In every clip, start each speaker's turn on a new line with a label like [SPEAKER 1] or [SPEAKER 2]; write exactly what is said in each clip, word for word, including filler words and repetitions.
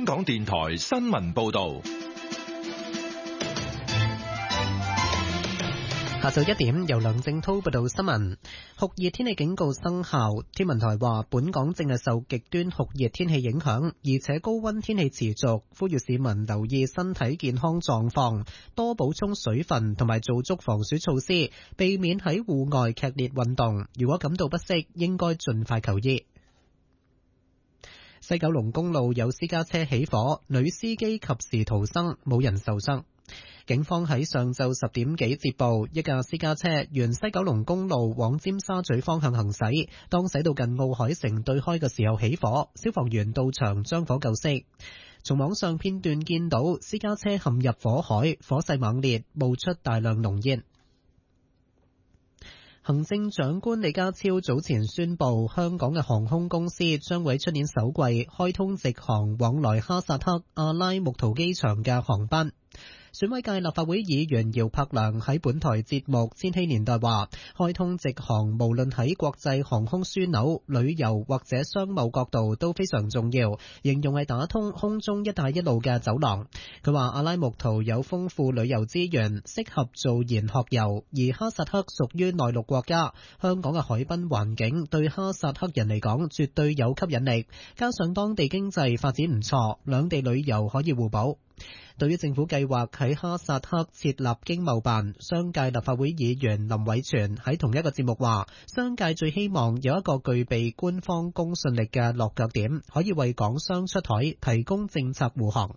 [SPEAKER 1] 港電台新聞報道。
[SPEAKER 2] 下晝一點，由梁正濤報道新聞。酷熱天氣警告生效，天文台話本港正係受極端酷熱天氣影響，而且高溫天氣持續，呼籲市民留意身體健康狀況，多補充水分同埋做足防暑措施，避免喺戶外劇烈運動。如果感到不適，應該盡快求醫。西九龍公路有私家車起火，女司機及時逃生，冇人受傷。警方喺上晝十點幾接報，一架私家車沿西九龍公路往尖沙咀方向行駛，當駛到近奧海城對開嘅時候起火，消防員到場將火救熄。從網上片段見到私家車陷入火海，火勢猛烈，冒出大量濃煙。行政長官李家超早前宣布，香港嘅航空公司將會出年首季開通直航往來哈薩克阿拉木圖機場嘅航班。選委界立法會議員姚柏良喺本台節目《千禧年代》話，開通直航無論喺國際航空樞紐、旅遊或者商務角度都非常重要，形容係打通空中一帶一路嘅走廊。佢話阿拉木圖有豐富旅遊資源，適合做研學遊，而哈薩克屬於內陸國家，香港嘅海濱環境對哈薩克人嚟講絕對有吸引力，加上當地經濟發展唔錯，兩地旅遊可以互補。對於政府計劃喺哈薩克設立經貿辦，商界立法會議員林偉全喺同一個節目話，商界最希望有一個具備官方公信力嘅落腳點，可以為港商出台提供政策護航。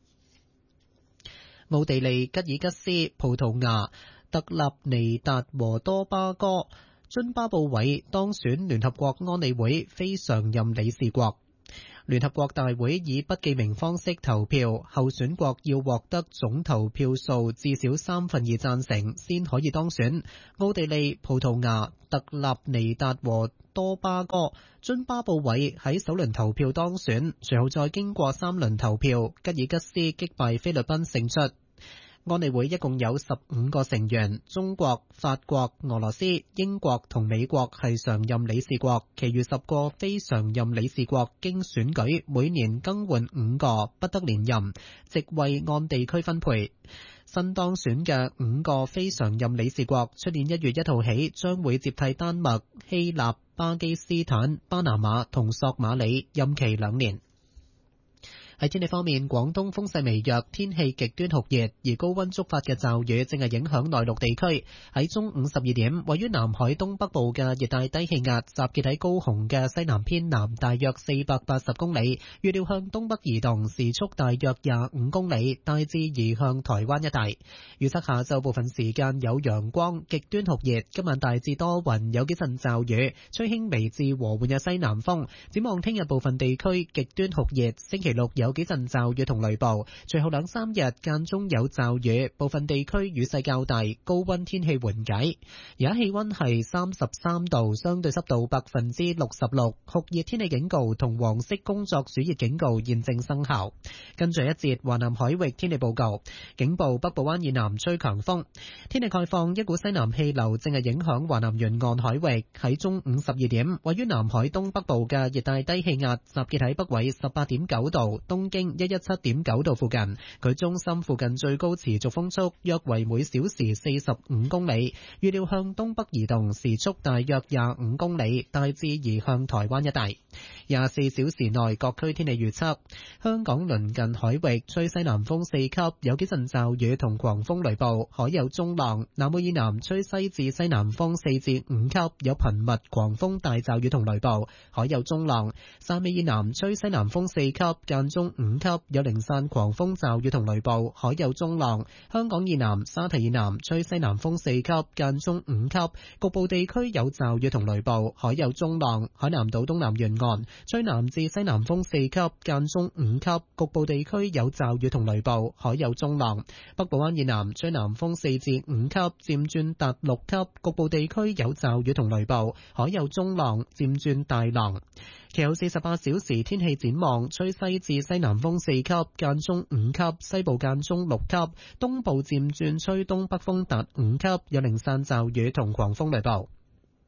[SPEAKER 2] 奧地利、吉爾吉斯、葡萄牙、特立尼達和多巴哥、津巴布韋當選聯合國安理會非常任理事國。聯合國大會以不記名方式投票，候選國要獲得總投票數至少三分二贊成先可以當選。奧地利、葡萄牙、特立尼達和多巴哥、津巴布韋喺首輪投票當選，隨後再經過三輪投票，吉爾吉斯擊敗菲律賓勝出。安理會一共有十五個成員，中國、法國、俄羅斯、英國同美國係常任理事國，其餘十個非常任理事國經選舉每年更換五個，不得連任，席位按地區分配。新當選嘅五個非常任理事國，出年一月一號起將會接替丹麥、希臘、巴基斯坦、巴拿馬同索馬里，任期兩年。喺天氣方面，廣東風勢微弱，天氣極端酷熱，而高溫觸發嘅驟雨正係影響內陸地區。喺中午十二點，位於南海東北部嘅熱帶低氣壓集結喺高雄嘅西南偏南大約四百八十公里，預料向東北移動，時速大約廿五公里，大致移向台灣一帶。預測下晝部分時間有陽光，極端酷熱，今晚大致多雲，有幾陣驟雨，吹輕微至和緩嘅西南風。展望聽日部分地區極端酷熱，星期六有有幾陣驟雨同雷暴，隨後兩三日間中有驟雨，部分地區雨勢較大，高溫天氣緩解。而家氣溫係三十三度，相對濕度百分之六十六，酷熱天氣警告同黃色工作暑熱警告現正生效。跟住一節華南海域天氣報告，警報北部灣以南吹強風。天氣概況，一股西南氣流正係影響華南沿岸海域。喺中午十二點，位於南海東北部嘅熱帶低氣壓集結喺北緯十八點九度，東經一一七點九度附近，佢中心附近最高持續風速約為每小時四十五公里，預料向東北移動，時速大約廿五公里，大致移向台灣一帶。廿四小時內各區天氣預測：香港鄰近海域吹西南風四級，有幾陣驟雨同狂風雷暴，海有中浪；南澳以南吹西至西南風四至五級，有頻密狂風大驟雨同雷暴，海有中浪；汕尾以南吹西南風四級，間中五級，有零散狂風驟雨同雷暴，海有中浪；香港以南沙堤以南吹西南風四級，間中五級，局部地區有驟雨同雷暴，海有中浪；海南島東南沿岸吹南至西南風四級，間中五級，局部地區有驟雨同雷暴，海有中浪；北部灣以南吹南風四至五級，漸轉達六級，局部地區有驟雨同雷暴，海有中浪，漸轉大浪。其後四十八小時天氣展望，吹西至西南風四級，間中五級，西部間中六級，東部漸轉吹東北風達五級，有零散驟雨同狂風雷暴。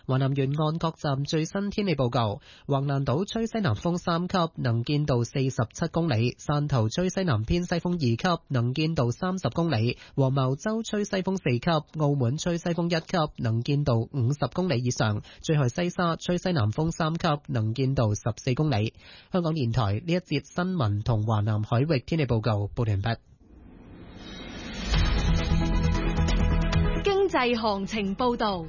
[SPEAKER 2] 華南沿岸各站最新天氣報告：橫瀾島吹西南風三級，能見度四十七公里；汕頭吹西南偏西風二級，能見度三十公里；黃茅洲吹西風四級，澳門吹西風一級，能見度五十公里以上；最後西沙吹西南風三級，能見度十四公里。香港電台呢一節新聞同華南海域天氣報告報完畢。
[SPEAKER 3] 經濟行情報道。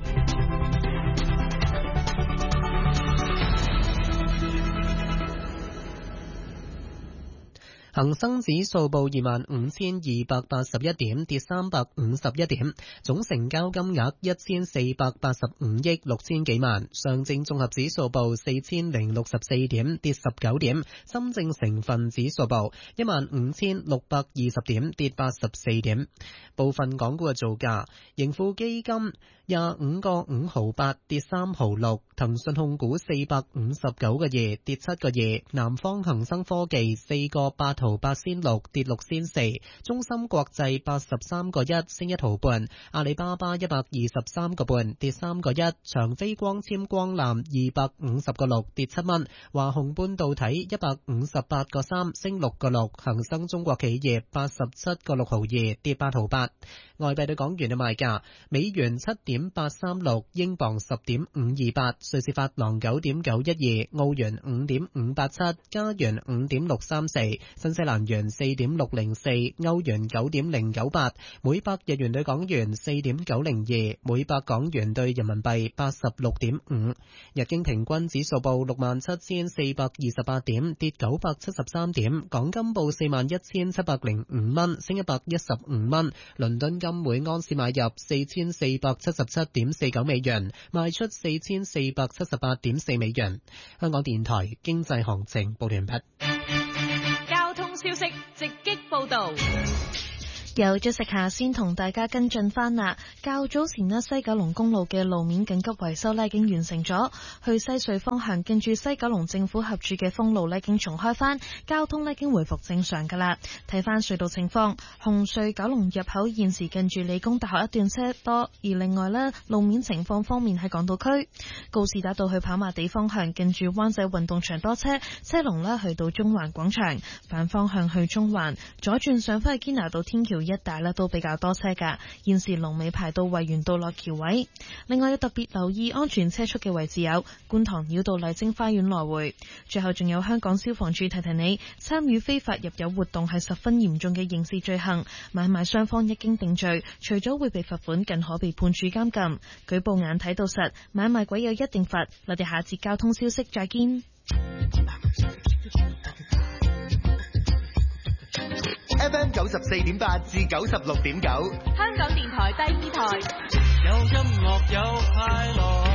[SPEAKER 2] 恒生指數報二萬五千二百八十一點，跌三百五十一點，總成交金額一千四百八十五億六千幾萬。上證綜合指數報四千零六十四點，跌十九點。深證成分指數報一萬五千六百二十點，跌八十四點。部分港股嘅造價：盈富基金廿五個五毫八，跌三毫六；騰訊控股四百五十九個二，跌七個二；南方恒生科技四個八毫八仙六，跌六仙四；中芯國際八十三個一，升一毫半；阿里巴巴一百二十三個半，跌三個一；長飛光纖光纜二百五十個六，跌七蚊；華虹半導體一百五十八個三，升六個六；恒生中國企業八十七個六毫二，跌八毫八。外幣對港元嘅賣價：美元七點八三六，英鎊十點五二八，瑞士法郎九點九一二，澳元五點五八七，加元五點六三四，新西蘭元四點六零四，歐元九點零九八，每百日元對港元四點九零二，每百港元對人民幣八十六點五。日經平均指數報六萬七千四百二十八點，跌九百七十三點。港金報四萬一千七百零五蚊，升一百一十五蚊。倫敦金每安士買入四千四百七十七點四九美元，賣出四千四百七十八點四美元。香港電台經濟行情報完畢。
[SPEAKER 3] 交通消息直擊報道。
[SPEAKER 4] 有咗食下先同大家跟進翻啦。較早前呢，西九龍公路嘅路面緊急維修呢已經完成咗，去西隧方向近住西九龍政府合署嘅封路呢已經重開翻，交通呢已經回復正常噶啦。睇翻隧道情況，紅隧九龍入口現時近住理工大學一段車多，而另外呢，路面情況方面喺港島區告士打道去跑馬地方向近住灣仔運動場多車，車龍呢去到中環廣場，反方向去中環左轉上返去堅拿道天橋一帶咧都比較多車噶，現時龍尾排到維園道落橋位。另外要特別留意安全車速嘅位置有觀塘繞道麗晶花園來回。最後仲有香港消防處提提你，參與非法入油活動係十分嚴重嘅刑事罪行，買賣雙方一經定罪，除咗會被罰款，更可被判處監禁。舉報眼睇到實，買賣鬼有一定罰。我哋下節交通消息再見。
[SPEAKER 5] F M 九十四點八至九十六點九，
[SPEAKER 3] 香港電台第二台，
[SPEAKER 6] 有音樂有快樂。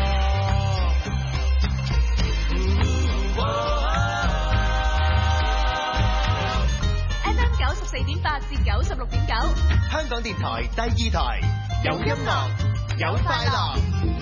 [SPEAKER 3] F M 九十四點八至九十六點九，
[SPEAKER 5] 香港電台第二台，有音樂有快樂。